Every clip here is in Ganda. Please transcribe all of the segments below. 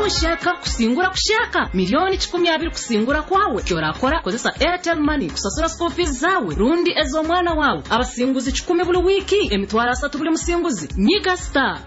kushaka kusingura kushaka milioni 12 kusingura kwawe kyorakora kozesa Airtel Money kusasura school fees zawe rundi ezo mwana wawe abasinguzi 10 buli wiki emitwara 3 buli musinguzi nyiga star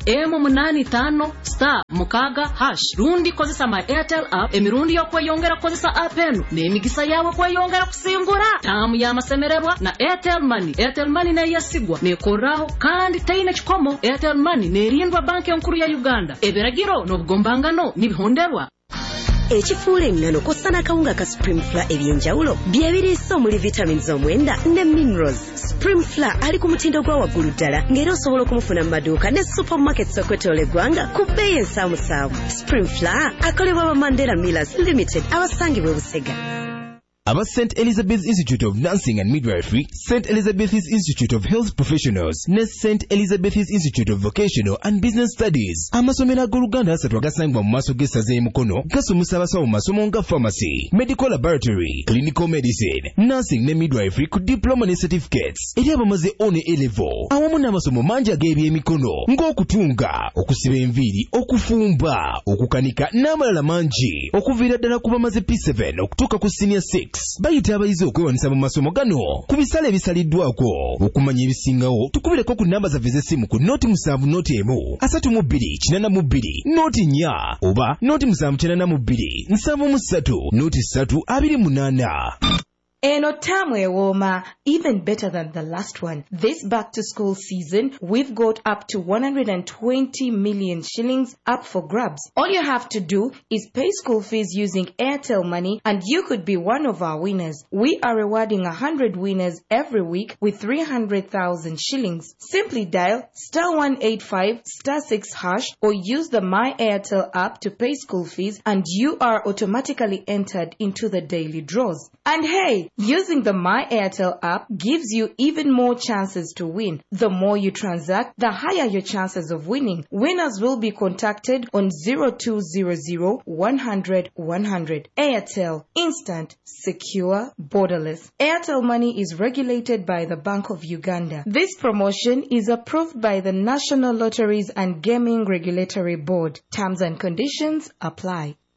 M85 star mukaga hash rundi kozesa my Airtel app emirundi yo kweyongera kozesa app eno n'emigisa yawe kweyongera kusingura tamu ya masemererwa na Airtel Money. Airtel Money na yasigwa nekoraho kandi tayina chikomo. Airtel Money nerindwa banki nkuru ya Uganda ebiragiro n'obugombangano nibihonderwa. Ekifuula engano kosana kawunga ka Supreme Flour ebyenjawulo byebiriisa omuli vitamins omwenda ne minerals. Supreme Flour ali ku mutindo gwa waggulu ddala ng'era osobola okumufuna mu maduuka ne supermarkets okwetoola eggwanga ku bbeeyi ensaamusaamu. Supreme Flour akolebwa ba Mandela Millers Limited abasangibwa Busega. Aba St. Elizabeth's Institute of Nursing and Midwifery, St. Elizabeth's Institute of Health Professionals, ne St. Elizabeth's Institute of Vocational and Business Studies. Amasomero ag'Oluganda asatu agasangibwa mu maaso g'essaza y'Emukono gasomesa abasawo mu masomo nga pharmacy, medical laboratory, clinical medicine, nursing ne midwifery ku diploma ne certificates. Eri abamaze one A-level awamu n'amasomo mangi ag'ebyemikono ng'okutunga, okusiba enviiri, okufumba, okukanika n'amalala mangi okuviira ddala ku bamaze P7 okutuuka ku senior 6. Bayita abayizi okwewanisa mu masomo gano ku bisale ebisaliddwako. Okumanya ebisingawo tukubireko ku namba zaffe z'essimu ku noti 7 noti 1 32 82 noti 4 oba noti 792 73 noti 3 28. Eno tamu ewoma, even better than the last one. This back to school season, we've got up to 120 million shillings up for grabs. All you have to do is pay school fees using Airtel Money and you could be one of our winners. We are rewarding 100 winners every week with 300,000 shillings. Simply dial *185 *6 hash or use the My Airtel app to pay school fees and you are automatically entered into the daily draws. And hey, using the My Airtel app gives you even more chances to win. The more you transact, the higher your chances of winning. Winners will be contacted on 0200 100 100. Airtel, instant, secure, borderless. Airtel Money is regulated by the Bank of Uganda. This promotion is approved by the National Lotteries and Gaming Regulatory Board. Terms and conditions apply.